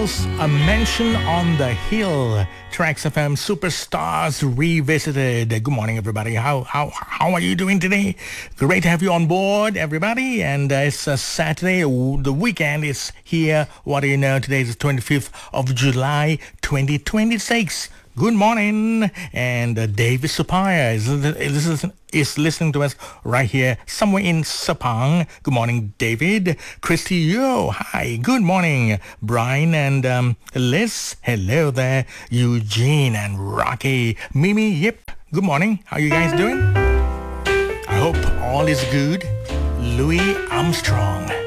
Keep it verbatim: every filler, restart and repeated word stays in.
Beatles, A Mansion on the Hill. Tracks F M Superstars Revisited. Good morning, everybody. How how how are you doing today? Great to have you on board, everybody. And uh, it's a Saturday. The weekend is here. What do you know? Today is the twenty-fifth of July, twenty twenty-six. Good morning. And uh, David Supaya is, is, is listening to us right here somewhere in Sepang. Good morning, David. Christy Yo, hi. Good morning. Brian and um, Liz, hello there. Eugene and Rocky. Mimi, yep. Good morning. How you guys doing? I hope all is good. Louis Armstrong.